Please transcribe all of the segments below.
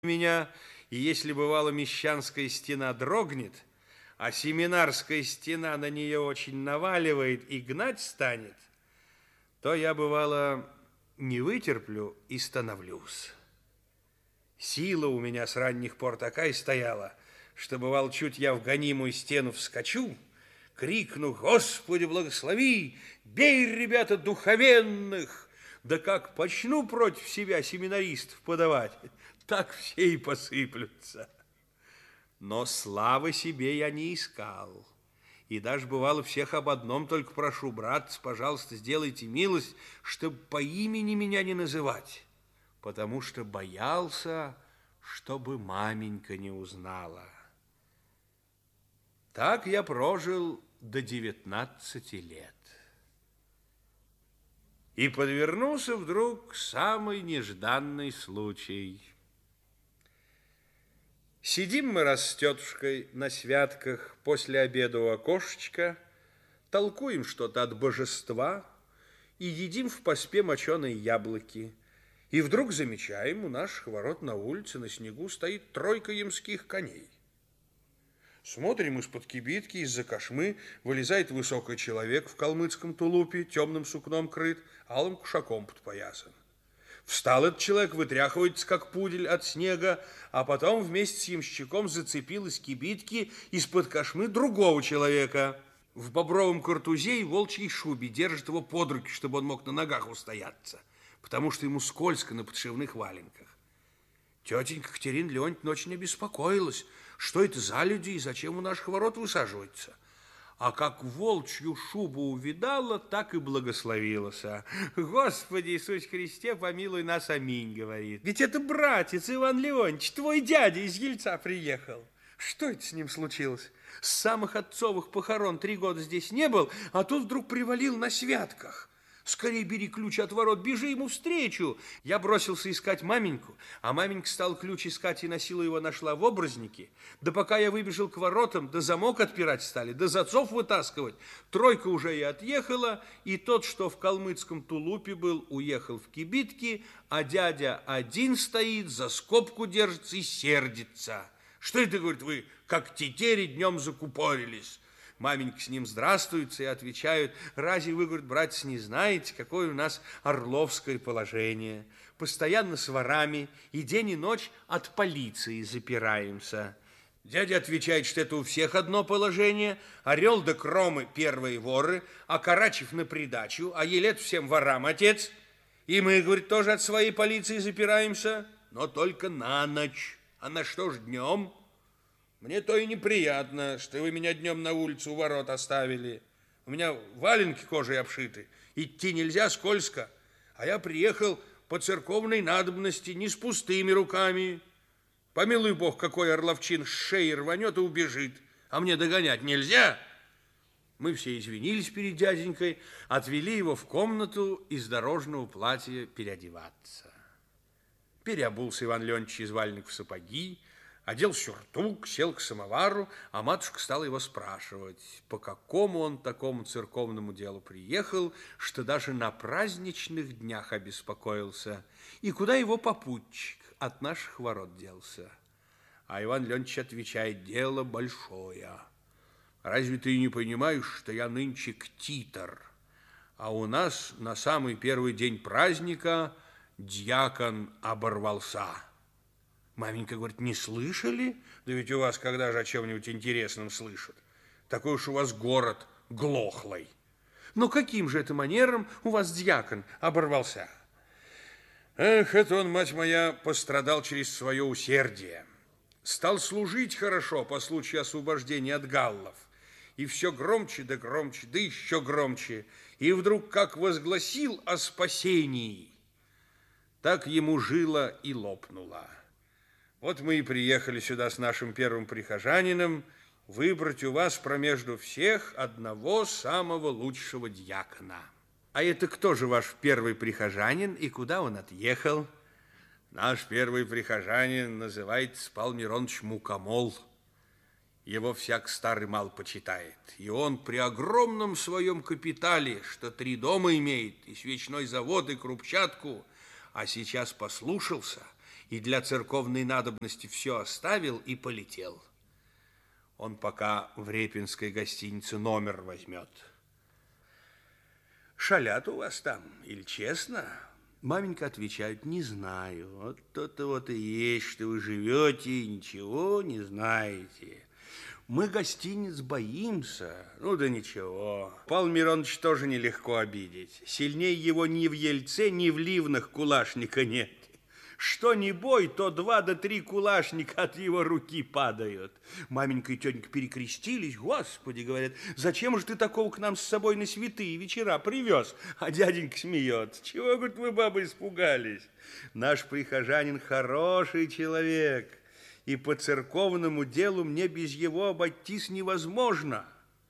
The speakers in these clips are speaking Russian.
меня, и если бывало Мещанская стена дрогнет, а Семинарская стена на нее очень наваливает и гнать станет, то я, бывало, не вытерплю и становлюсь. Сила у меня с ранних пор такая стояла, что, бывал, чуть я в гонимую стену вскочу, крикну: «Господи, благослови! Бей, ребята, духовенных!» Да как почну против себя семинаристов подавать, так все и посыплются. Но славы себе я не искал. И даже, бывало, всех об одном только прошу: братцы, пожалуйста, сделайте милость, чтобы по имени меня не называть, потому что боялся, чтобы маменька не узнала. Так я прожил до 19 лет. И подвернулся вдруг самый нежданный случай. Сидим мы раз с тетушкой на святках после обеда у окошечка, толкуем что-то от божества и едим в поспе моченые яблоки. И вдруг замечаем, у наших ворот на улице на снегу стоит тройка ямских коней. Смотрим, из-под кибитки, из-за кошмы вылезает высокий человек в калмыцком тулупе, темным сукном крыт, алым кушаком подпоясан. Встал этот человек, вытряхивается, как пудель, от снега, а потом вместе с ямщиком зацепил из кибитки из-под кошмы другого человека. В бобровом картузе и волчьей шубе держит его под руки, чтобы он мог на ногах устояться, потому что ему скользко на подшивных валенках. Тетенька Катерина Леонтьевна очень обеспокоилась, что это за люди и зачем у наших ворот высаживаются. А как волчью шубу увидала, так и благословилась. «Господи Иисус Христе, помилуй нас, аминь», говорит. «Ведь это братец Иван Леонтьевич, твой дядя из Ельца приехал. Что это с ним случилось? С самых отцовых похорон 3 года здесь не был, а тут вдруг привалил на святках. Скорей бери ключ от ворот, бежи ему встречу». Я бросился искать маменьку, а маменька стала ключ искать и на силу его нашла в образнике. Да пока я выбежал к воротам, да замок отпирать стали, да засов вытаскивать, тройка уже и отъехала, и тот, что в калмыцком тулупе был, уехал в кибитки, а дядя один стоит, за скобку держится и сердится. «Что это, говорит, вы, как тетери, днем закупорились?» Маменька с ним здравствуются и отвечают: «Разве вы, говорит, братец, не знаете, какое у нас орловское положение? Постоянно с ворами и день и ночь от полиции запираемся». Дядя отвечает, что это у всех одно положение: Орел да Кромы первые воры, а Карачев на придачу, а Елет всем ворам отец. И мы, говорит, тоже от своей полиции запираемся, но только на ночь. А на что ж днем? Мне то и неприятно, что вы меня днем на улицу у ворот оставили. У меня валенки кожей обшиты, идти нельзя, скользко. А я приехал по церковной надобности, не с пустыми руками. Помилуй Бог, какой орловчин с шеи рванет и убежит, а мне догонять нельзя». Мы все извинились перед дяденькой, отвели его в комнату из дорожного платья переодеваться. Переобулся Иван Леонтьевич из валенок в сапоги, одел сюртук, сел к самовару, а матушка стала его спрашивать, по какому он такому церковному делу приехал, что даже на праздничных днях обеспокоился, и куда его попутчик от наших ворот делся. А Иван Леонтьевич отвечает: «Дело большое. Разве ты не понимаешь, что я нынче ктитор, а у нас на самый первый день праздника дьякон оборвался». Маменька говорит: «Не слышали? Да ведь у вас когда же о чем-нибудь интересном слышат? Такой уж у вас город глохлый. Но каким же это манером у вас дьякон оборвался?» «Эх, это он, мать моя, пострадал через свое усердие. Стал служить хорошо по случаю освобождения от галлов. И все громче, да еще громче. И вдруг как возгласил о спасении, так ему жила и лопнула. Вот мы и приехали сюда с нашим первым прихожанином выбрать у вас промежду всех одного самого лучшего дьякона». «А это кто же ваш первый прихожанин и куда он отъехал?» «Наш первый прихожанин называется Павел Миронович Мукомол. Его всяк старый мал почитает. И он при огромном своем капитале, что 3 дома имеет, и свечной завод, и крупчатку, а сейчас послушался и для церковной надобности все оставил и полетел. Он пока в Репинской гостинице номер возьмет. Шалят у вас там, или честно? Маменька отвечает: не знаю. Вот то-то вот и есть, что вы живете и ничего не знаете. Мы гостиниц боимся. Ну да ничего. Павла Мироновича тоже нелегко обидеть. Сильнее его ни в Ельце, ни в Ливнах кулашника нет. Что ни бой, то 2 до 3 кулашника от его руки падают. Маменька и тетенька перекрестились. Господи, говорят, зачем же ты такого к нам с собой на святые вечера привез? А дяденька смеется. Чего, говорит, вы, бабы, испугались? Наш прихожанин хороший человек, и по церковному делу мне без его обойтись невозможно.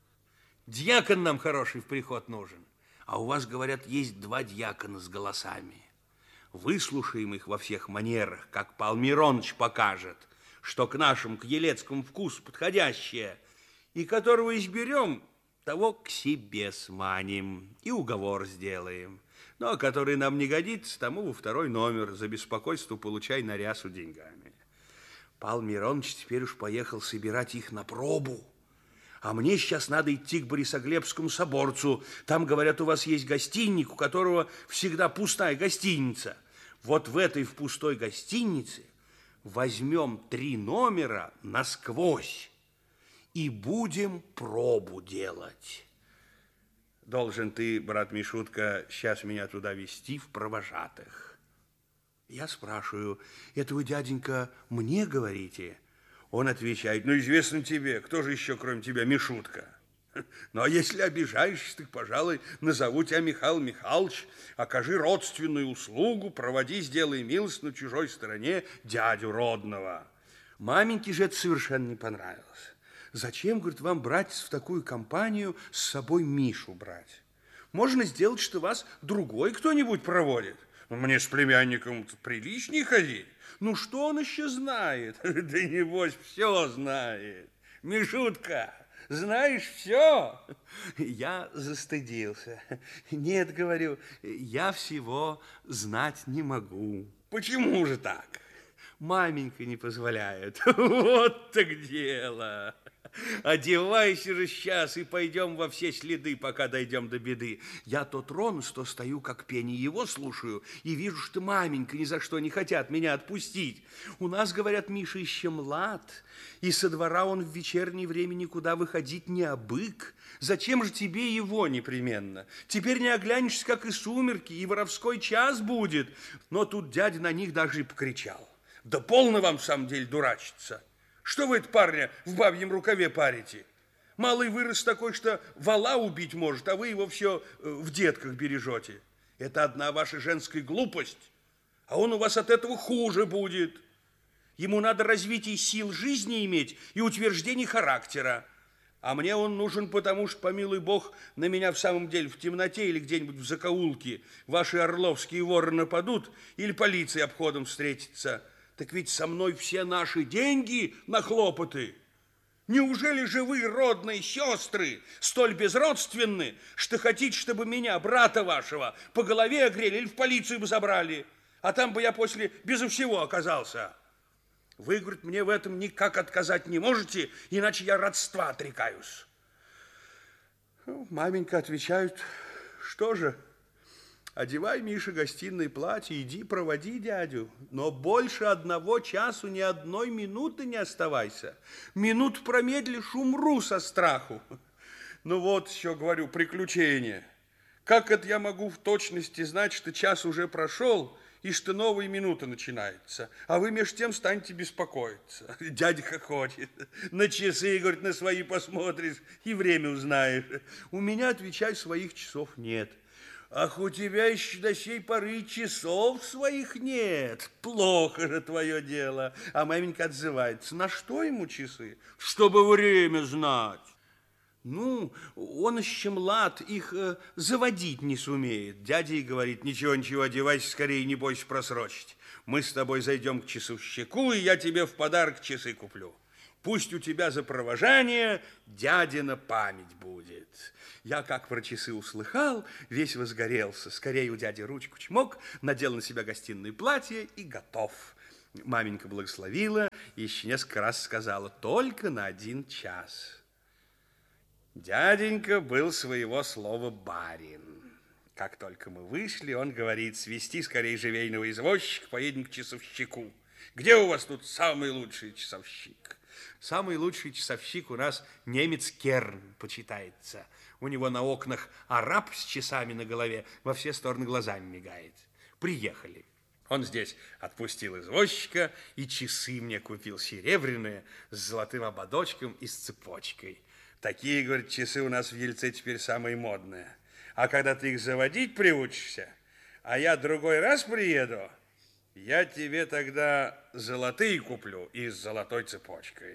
Дьякон нам хороший в приход нужен. А у вас, говорят, есть 2 дьякона с голосами. Выслушаем их во всех манерах, как Павел Миронович покажет, что к нашему, к елецкому вкусу подходящее, и которого изберем, того к себе сманим и уговор сделаем. Но который нам не годится, тому во 2-й номер за беспокойство получай на рясу деньгами. Павел Миронович теперь уж поехал собирать их на пробу. А мне сейчас надо идти к Борисоглебскому соборцу. Там, говорят, у вас есть гостиник, у которого всегда пустая гостиница. Вот в этой в пустой гостинице возьмем 3 номера насквозь и будем пробу делать. Должен ты, брат Мишутка, сейчас меня туда везти в провожатых. Я спрашиваю: это вы, дяденька, мне говорите? Он отвечает: ну, известно тебе, кто же еще, кроме тебя, Мишутка? Ну, а если обижаешься, так, пожалуй, назову тебя Михаил Михайлович, окажи родственную услугу, проводи, сделай милость на чужой стороне дядю родного. Маменьке же это совершенно не понравилось. Зачем, говорит, вам, братец, в такую компанию с собой Мишу брать? Можно сделать, что вас другой кто-нибудь проводит. Мне с племянником приличнее ходить. Ну, что он еще знает? Да небось, все знает. Мишутка, знаешь все? Я застыдился. Нет, говорю, я всего знать не могу. Почему же так? Маменька не позволяет. Вот так дело. Одевайся же сейчас и пойдем во все следы, пока дойдем до беды. Я то тронусь, то стою, как пени, его слушаю, и вижу, что маменька ни за что не хотят меня отпустить. У нас, говорят, Миша еще млад, и со двора он в вечернее время никуда выходить не обык. Зачем же тебе его непременно? Теперь не оглянешься, как и сумерки, и воровской час будет. Но тут дядя на них даже и покричал. Да полно вам в самом деле дурачиться. Что вы это парня в бабьем рукаве парите? Малый вырос такой, что вола убить может, а вы его все в детках бережете. Это одна ваша женская глупость, а он у вас от этого хуже будет. Ему надо развитие сил жизни иметь и утверждение характера. А мне он нужен, потому что, помилуй бог, на меня в самом деле в темноте или где-нибудь в закоулке ваши орловские воры нападут или полиция обходом встретится. Так ведь со мной все наши деньги на хлопоты. Неужели же вы, родные сестры, столь безродственны, что хотите, чтобы меня, брата вашего, по голове огрели или в полицию бы забрали, а там бы я после безо всего оказался? Вы, говорит, мне в этом никак отказать не можете, иначе я родства отрекаюсь. Маменька отвечает: что же, одевай, Миша, гостиное платье, иди проводи дядю, но больше 1 часу ни 1 минуты не оставайся. Минут промедлишь, умру со страху. Ну вот еще, говорю, приключение. Как это я могу в точности знать, что час уже прошел и что новая минута начинается, а вы между тем станете беспокоиться? Дядя хохочет. На часы, говорит, на свои посмотришь и время узнаешь. У меня, отвечай, своих часов нет. Ах, у тебя еще до сей поры часов своих нет. Плохо же твое дело. А маменька отзывается: на что ему часы? Чтобы время знать. Ну, он еще млад, их заводить не сумеет. Дядя и говорит: ничего, ничего, одевайся скорее, не бойся просрочить. Мы с тобой зайдем к часовщику, и я тебе в подарок часы куплю. Пусть у тебя за провожание дядина память будет. Я, как про часы услыхал, весь возгорелся. Скорее у дяди ручку чмок, надел на себя гостиное платье и готов. Маменька благословила и еще несколько раз сказала: только на 1 час. Дяденька был своего слова барин. Как только мы вышли, он говорит: свести скорее живейного извозчика, поедем к часовщику. Где у вас тут самый лучший часовщик? Самый лучший часовщик у нас немец Керн почитается. У него на окнах араб с часами на голове, во все стороны глазами мигает. Приехали. Он здесь отпустил извозчика и часы мне купил серебряные с золотым ободочком и с цепочкой. Такие, говорит, часы у нас в Ельце теперь самые модные. А когда ты их заводить приучишься, а я другой раз приеду, я тебе тогда золотые куплю и с золотой цепочкой.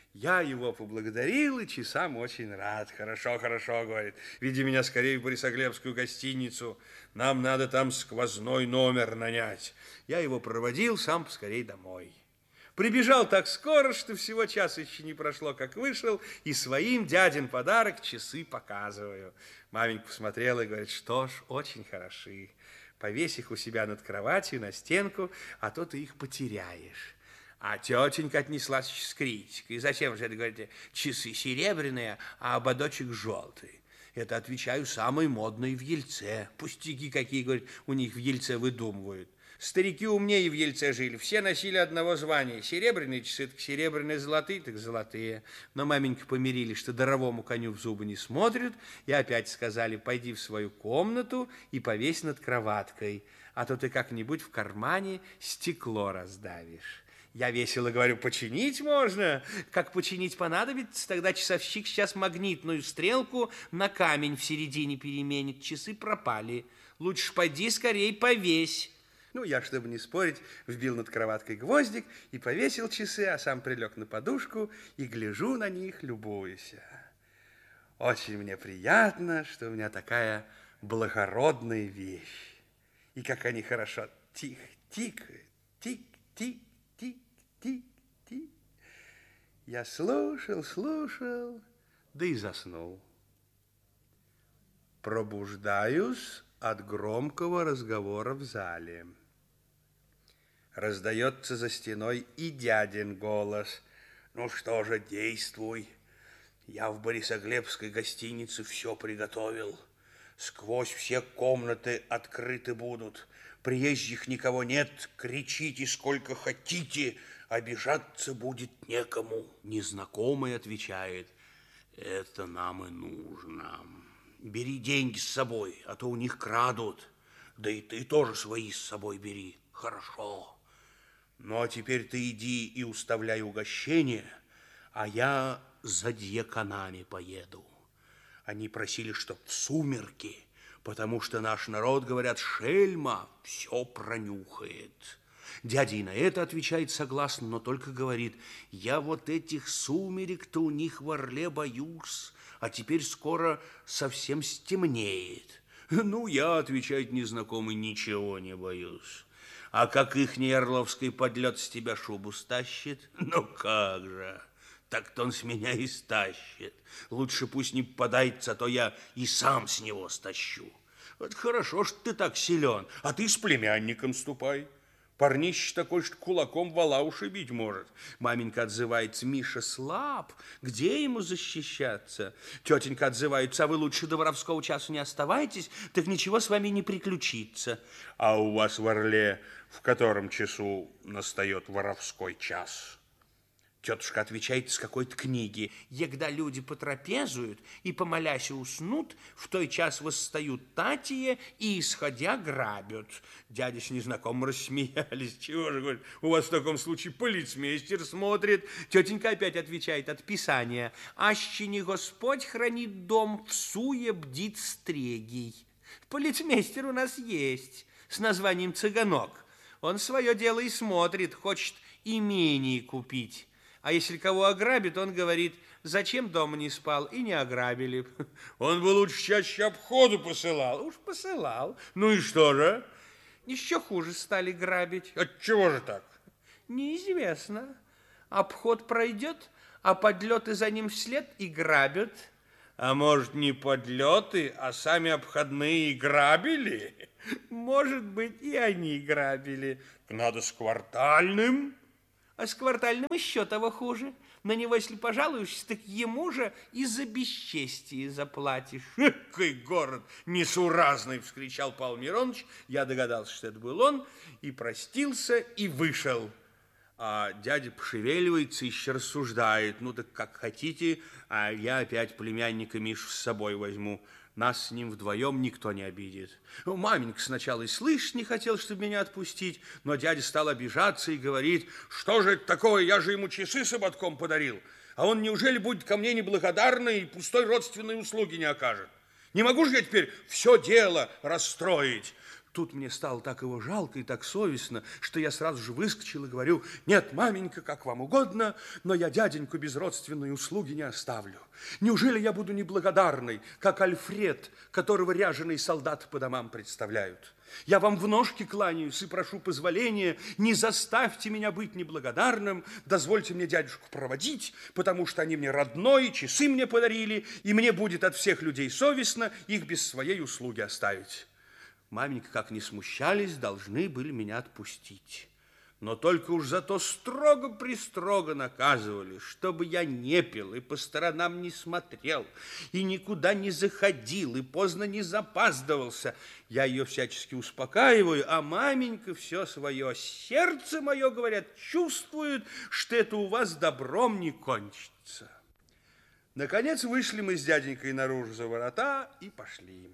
Я его поблагодарил и часам очень рад. Хорошо, хорошо, говорит, веди меня скорее в Борисоглебскую гостиницу. Нам надо там сквозной номер нанять. Я его проводил, сам поскорей домой. Прибежал так скоро, что всего часа еще не прошло, как вышел, и своим дядин подарок часы показываю. Маменька посмотрела и говорит: что ж, очень хороши. Повесь их у себя над кроватью на стенку, а то ты их потеряешь. А тетенька отнеслась с критикой. Зачем же это, говорите, часы серебряные, а ободочек желтый? Это, отвечаю, самые модные в Ельце. Пустяки какие, говорит, у них в Ельце выдумывают. Старики умнее в Ельце жили, все носили одного звания. Серебряные часы, так серебряные, золотые, так золотые. Но маменька помирили, что даровому коню в зубы не смотрят, и опять сказали: пойди в свою комнату и повесь над кроваткой, а то ты как-нибудь в кармане стекло раздавишь. Я весело говорю: починить можно. Как починить понадобится, тогда часовщик сейчас магнитную стрелку на камень в середине переменит. Часы пропали. Лучше пойди скорей повесь. Ну, я, чтобы не спорить, вбил над кроваткой гвоздик и повесил часы, а сам прилег на подушку и гляжу на них, любуюсь. Очень мне приятно, что у меня такая благородная вещь. И как они хорошо тикают, тик-тик-тик-тик-тик. Я слушал, да и заснул. Пробуждаюсь от громкого разговора в зале. Раздается за стеной и дядин голос: ну что же, действуй. Я в Борисоглебской гостинице все приготовил. Сквозь все комнаты открыты будут. Приезжих никого нет, кричите сколько хотите, обижаться будет некому. Незнакомый отвечает: это нам и нужно. Бери деньги с собой, а то у них крадут. Да и ты тоже свои с собой бери. Хорошо. Ну, а теперь ты иди и уставляй угощение, а я за дьяконами поеду. Они просили, чтоб в сумерки, потому что наш народ, говорят, шельма все пронюхает. Дядя и на это отвечает согласно, но только говорит: я вот этих сумерек-то у них в Орле боюсь, а теперь скоро совсем стемнеет. Ну, я, отвечает незнакомый, ничего не боюсь. А как ихний орловский подлет с тебя шубу стащит? Ну, как же, так-то он с меня и стащит. Лучше пусть не попадается, а то я и сам с него стащу. Вот хорошо, что ты так силен, а ты с племянником ступай. Парнище такой, что кулаком вола ушибить может. Маменька отзывается: Миша слаб, где ему защищаться? Тетенька отзывается: а вы лучше до воровского часу не оставайтесь, так ничего с вами не приключится. А у вас в Орле в котором часу настает воровской час? Тетушка отвечает с какой-то книги: егда люди потрапезуют и, помолясь, уснут, в той час восстают татие и, исходя, грабят. Дядя с незнакомым рассмеялись. Чего же, говорит, у вас в таком случае полицмейстер смотрит. Тетенька опять отвечает от Писания: аще не Господь хранит дом, в суе бдит стрегий. Полицмейстер у нас есть с названием Цыганок. Он свое дело и смотрит, хочет имение купить. А если кого ограбит, он говорит: зачем дома не спал, и не ограбили. Он бы лучше чаще обходу посылал. Уж посылал. Ну и что же? Еще хуже стали грабить. Отчего же так? Неизвестно. Обход пройдет, а подлеты за ним вслед и грабят. А может, не подлеты, а сами обходные и грабили? Может быть, и они грабили. Надо с квартальным. А с квартальным еще того хуже. На него, если пожалуешься, так ему же и за бесчестие заплатишь. Какой город несуразный, вскричал Павел Миронович. Я догадался, что это был он, и простился, и вышел. А дядя пошевеливается, еще рассуждает. Ну, так как хотите, а я опять племянника Мишу с собой возьму. Нас с ним вдвоем никто не обидит. Маменька сначала и слышать не хотел, чтобы меня отпустить, но дядя стал обижаться и говорит, что же это такое, я же ему часы с ободком подарил, а он неужели будет ко мне неблагодарный и пустой родственной услуги не окажет? Не могу же я теперь все дело расстроить. Тут мне стало так его жалко и так совестно, что я сразу же выскочил и говорю, нет, маменька, как вам угодно, но я дяденьку без родственной услуги не оставлю. Неужели я буду неблагодарный, как Альфред, которого ряженые солдаты по домам представляют? Я вам в ножки кланяюсь и прошу позволения, не заставьте меня быть неблагодарным, дозвольте мне дядюшку проводить, потому что они мне родной, часы мне подарили, и мне будет от всех людей совестно их без своей услуги оставить. Маменька, как не смущались, должны были меня отпустить. Но только уж зато строго-престрого наказывали, чтобы я не пил и по сторонам не смотрел, и никуда не заходил, и поздно не запаздывался. Я ее всячески успокаиваю, а маменька все свое сердце мое, говорят, чувствует, что это у вас добром не кончится. Наконец вышли мы с дяденькой наружу за ворота и пошли.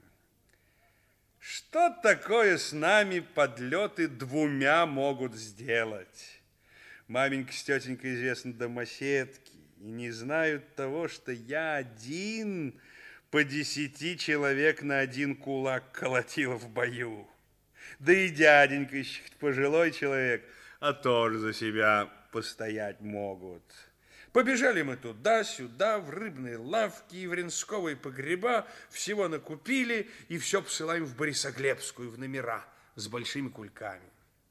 Что такое с нами подлеты двумя могут сделать? Маменька с тетенькой, известно, домоседки, и не знают того, что я один по 10 человек на один кулак колотил в бою. Да и дяденька еще пожилой человек, а тоже за себя постоять могут. Побежали мы туда-сюда, в рыбные лавки и в ренсковые погреба, всего накупили и все посылаем в Борисоглебскую, в номера с большими кульками.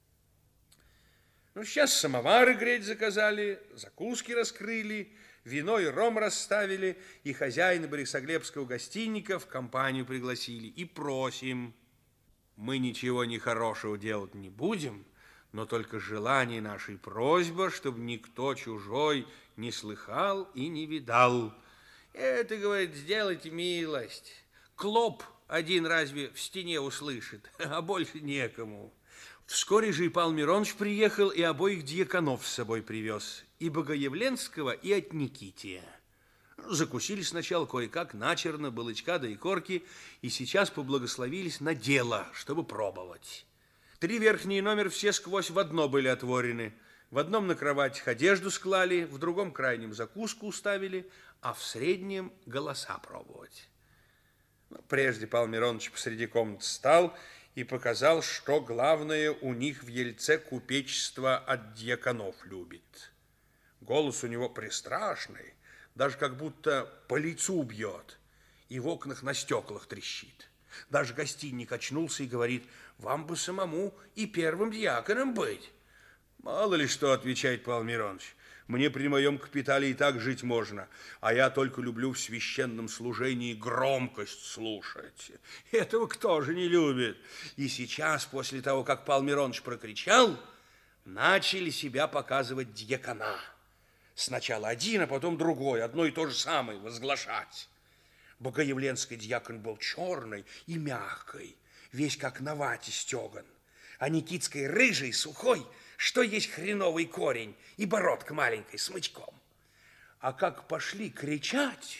Ну, сейчас самовары греть заказали, закуски раскрыли, вино и ром расставили, и хозяина Борисоглебского гостинника в компанию пригласили. И просим, мы ничего нехорошего делать не будем, но только желание нашей просьба, чтобы никто чужой не слыхал и не видал. Это, говорит, сделайте милость. Клоп один разве в стене услышит, а больше некому. Вскоре же и Павел Миронович приехал и обоих дьяконов с собой привез, и Богоявленского, и от Никития. Закусили сначала кое-как, начерно, балычка да икорки, и сейчас поблагословились на дело, чтобы пробовать. 3 верхние номера все сквозь в одно были отворены. В одном на кроватях одежду склали, в другом крайнем закуску уставили, а в среднем голоса пробовать. Прежде Павел Миронович посреди комнаты стал и показал, что главное у них в Ельце купечество от дьяконов любит. Голос у него пристрашный, даже как будто по лицу бьет, и в окнах на стеклах трещит. Даже гостинник очнулся и говорит, вам бы самому и первым дьяконом быть. Мало ли что, отвечает Павел Миронович, мне при моем капитале и так жить можно, а я только люблю в священном служении громкость слушать. Этого кто же не любит? И сейчас, после того, как Павел Миронович прокричал, начали себя показывать дьякона. Сначала один, а потом другой, одно и то же самое возглашать. Богоявленский дьякон был черный и мягкий, весь как на вате стеган, а Никитский рыжий, сухой, что есть хреновый корень, и бородка маленькой с мычком. А как пошли кричать,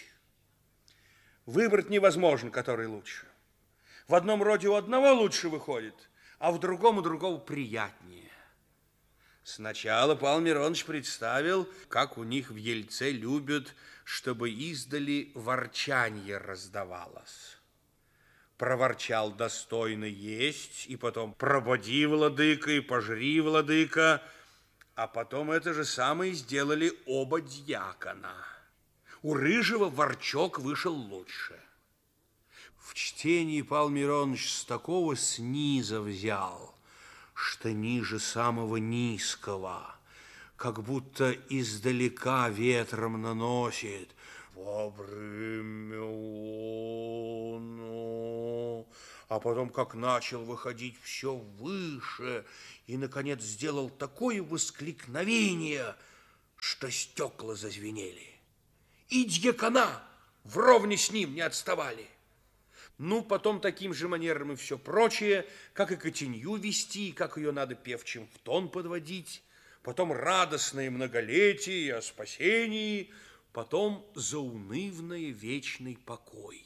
выбрать невозможно, который лучше. В одном роде у одного лучше выходит, а в другом у другого приятнее. Сначала Павел Миронович представил, как у них в Ельце любят, чтобы издали ворчанье раздавалось. Проворчал достойно есть, и потом прободи, владыка, и пожри, владыка, а потом это же самое сделали оба дьякона. У рыжего ворчок вышел лучше. В чтении Павел Миронович с такого сниза взял, что ниже самого низкого, как будто издалека ветром наносит. Во время оно, а потом как начал выходить все выше и, наконец, сделал такое воскликновение, что стекла зазвенели. И дьякона вровне с ним не отставали. Ну, потом таким же манером и все прочее, как и котенью вести, как ее надо певчим в тон подводить, потом радостное многолетие о спасении, потом заунывное вечный покой.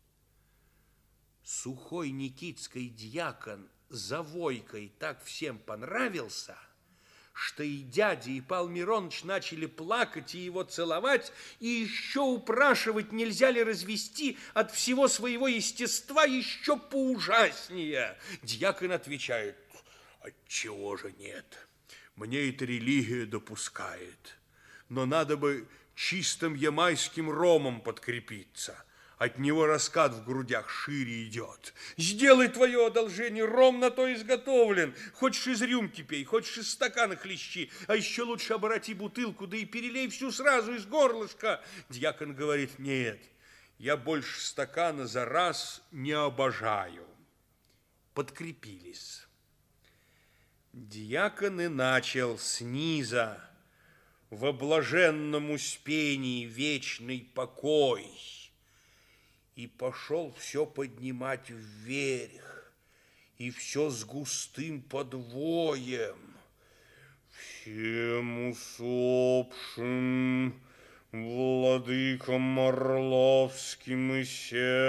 Сухой никитский дьякон за войкой так всем понравился, что и дядя, и Павел Миронович начали плакать и его целовать, и еще упрашивать, нельзя ли развести от всего своего естества еще поужаснее. Дьякон отвечает: отчего же нет? Мне эта религия допускает, но надо бы чистым ямайским ромом подкрепиться. От него раскат в грудях шире идет. Сделай твое одолжение, ром на то изготовлен. Хочешь из рюмки пей, хочешь из стакана хлещи, а еще лучше обороти бутылку, да и перелей всю сразу из горлышка. Дьякон говорит: нет, я больше стакана за раз не обожаю. Подкрепились. Дьякон и начал снизу во блаженном успении вечный покой. И пошел все поднимать вверх, и все с густым подвоем. Всем усопшим владыкам Орловским и